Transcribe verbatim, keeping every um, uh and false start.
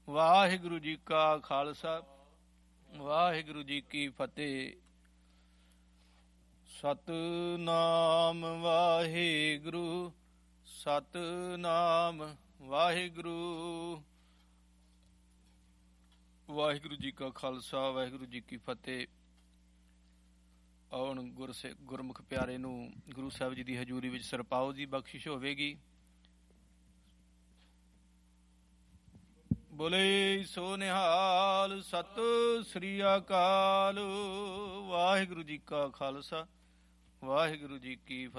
ਵਾਹਿਗੁਰੂ ਜੀ ਕਾ ਖਾਲਸਾ ਵਾਹਿਗੁਰੂ ਜੀ ਕੀ ਫਤਿਹ। ਸਤਿਨਾਮ ਵਾਹਿਗੁਰੂ ਸਤਿਨਾਮ ਵਾਹਿਗੁਰੂ। ਵਾਹਿਗੁਰੂ ਜੀ ਕਾ ਖਾਲਸਾ ਵਾਹਿਗੁਰੂ ਜੀ ਕੀ ਫਤਿਹ। ਆਉਣ ਗੁਰ ਸੇ ਗੁਰਮੁਖ ਪਿਆਰੇ ਨੂੰ ਗੁਰੂ ਸਾਹਿਬ ਜੀ ਦੀ ਹਜ਼ੂਰੀ ਵਿੱਚ ਸਰਪਾਓ ਦੀ ਬਖਸ਼ਿਸ਼ ਹੋਵੇਗੀ। ਬੋਲੇ ਸੋ ਨਿਹਾਲ, ਸਤਿ ਸ੍ਰੀ ਅਕਾਲ। ਵਾਹਿਗੁਰੂ ਜੀ ਕਾ ਖਾਲਸਾ ਵਾਹਿਗੁਰੂ ਜੀ ਕੀ ਫਤਿਹ।